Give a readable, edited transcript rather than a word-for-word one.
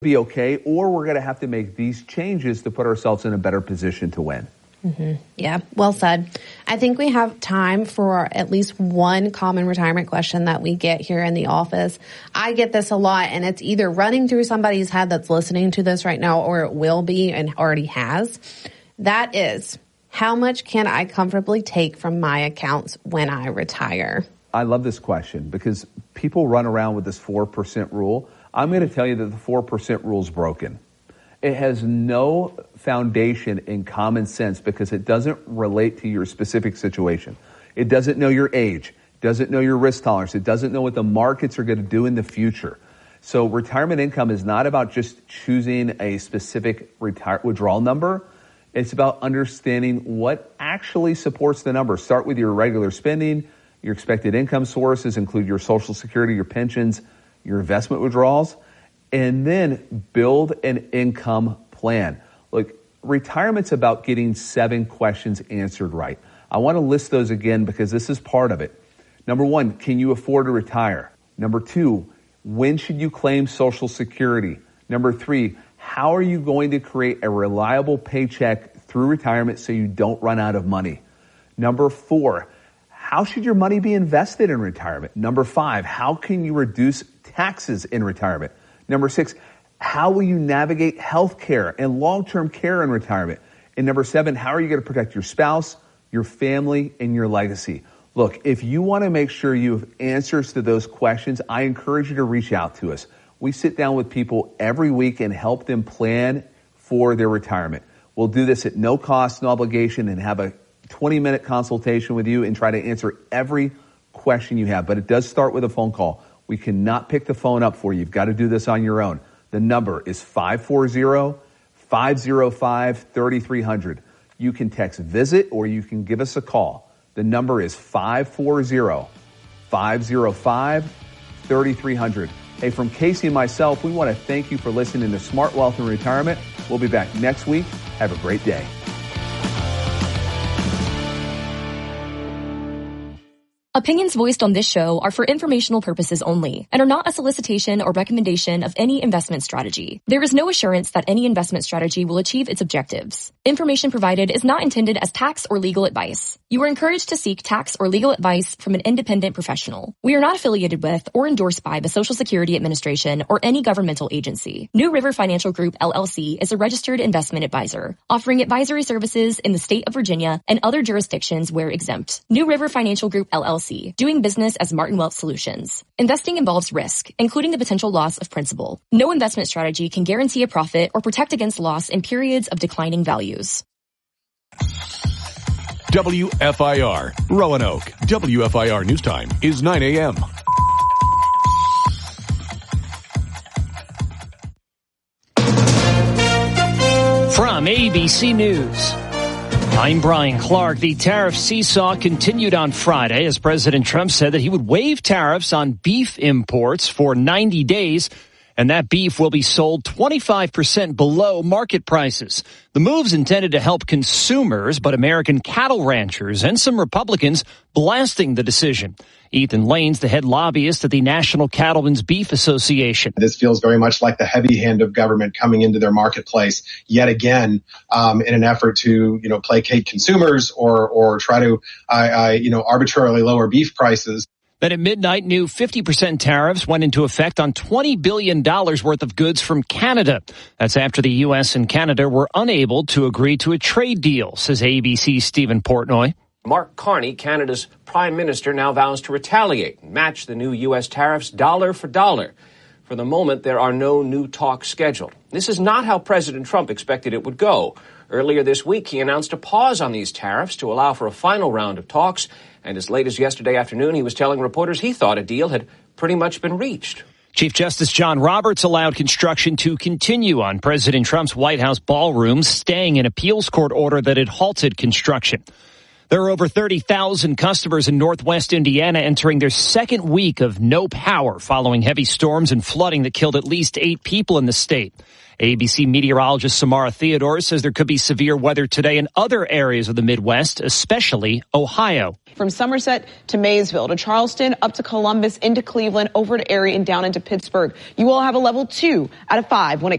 be okay, or we're going to have to make these changes to put ourselves in a better position to win. Mm-hmm. Yeah, well said. I think we have time for at least one common retirement question that we get here in the office. I get this a lot, and it's either running through somebody's head that's listening to this right now, or it will be and already has. That is, how much can I comfortably take from my accounts when I retire? I love this question because people run around with this 4% rule. I'm going to tell you that the 4% rule is broken. It has no foundation in common sense because it doesn't relate to your specific situation. It doesn't know your age. It doesn't know your risk tolerance. It doesn't know what the markets are going to do in the future. So retirement income is not about just choosing a specific withdrawal number. It's about understanding what actually supports the number. Start with your regular spending. Your expected income sources include your Social Security, your pensions, your investment withdrawals, and then build an income plan. Look, retirement's about getting 7 questions answered right. I want to list those again because this is part of it. Number 1, can you afford to retire? Number 2, when should you claim Social Security? Number 3, how are you going to create a reliable paycheck through retirement so you don't run out of money? Number 4, how should your money be invested in retirement? Number 5, how can you reduce taxes in retirement? Number 6, how will you navigate health care and long-term care in retirement? And number 7, how are you going to protect your spouse, your family, and your legacy? Look, if you want to make sure you have answers to those questions, I encourage you to reach out to us. We sit down with people every week and help them plan for their retirement. We'll do this at no cost, no obligation, and have a 20-minute consultation with you and try to answer every question you have. But it does start with a phone call. We cannot pick the phone up for you. You've got to do this on your own. The number is 540-505-3300. You can text VISIT or you can give us a call. The number is 540-505-3300. Hey, from Casey and myself, we want to thank you for listening to Smart Wealth and Retirement. We'll be back next week. Have a great day. Opinions voiced on this show are for informational purposes only and are not a solicitation or recommendation of any investment strategy. There is no assurance that any investment strategy will achieve its objectives. Information provided is not intended as tax or legal advice. You are encouraged to seek tax or legal advice from an independent professional. We are not affiliated with or endorsed by the Social Security Administration or any governmental agency. New River Financial Group, LLC is a registered investment advisor, offering advisory services in the state of Virginia and other jurisdictions where exempt. New River Financial Group, LLC, doing business as Martin Wealth Solutions. Investing involves risk, including the potential loss of principal. No investment strategy can guarantee a profit or protect against loss in periods of declining values. WFIR, Roanoke. WFIR News Time is 9 a.m. From ABC News, I'm Brian Clark. The tariff seesaw continued on Friday as President Trump said that he would waive tariffs on beef imports for 90 days, and that beef will be sold 25% below market prices. The move's intended to help consumers, but American cattle ranchers and some Republicans blasting the decision. Ethan Lane's the head lobbyist at the National Cattlemen's Beef Association. This feels very much like the heavy hand of government coming into their marketplace yet again, in an effort to, placate consumers or try to, arbitrarily lower beef prices. Then at midnight, new 50% tariffs went into effect on $20 billion worth of goods from Canada. That's after the U.S. and Canada were unable to agree to a trade deal, says ABC's Stephen Portnoy. Mark Carney, Canada's prime minister, now vows to retaliate and match the new U.S. tariffs dollar for dollar. For the moment, there are no new talks scheduled. This is not how President Trump expected it would go. Earlier this week, he announced a pause on these tariffs to allow for a final round of talks. And as late as yesterday afternoon, he was telling reporters he thought a deal had pretty much been reached. Chief Justice John Roberts allowed construction to continue on President Trump's White House ballroom, staying an appeals court order that had halted construction. There are over 30,000 customers in Northwest Indiana entering their second week of no power following heavy storms and flooding that killed at least 8 people in the state. ABC meteorologist Samara Theodore says there could be severe weather today in other areas of the Midwest, especially Ohio. From Somerset to Maysville to Charleston, up to Columbus, into Cleveland, over to Erie, and down into Pittsburgh. You will have a level 2 out of 5 when it